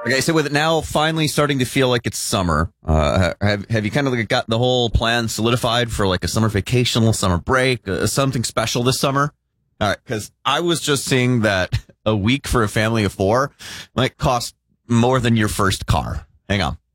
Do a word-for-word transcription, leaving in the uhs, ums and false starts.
Okay, so with it now finally starting to feel like it's summer, uh, have have you kind of like got the whole plan solidified for like a summer vacation, a little summer break, uh, something special this summer? All right, because I was just seeing that a week for a family of four might cost more than your first car. Hang on.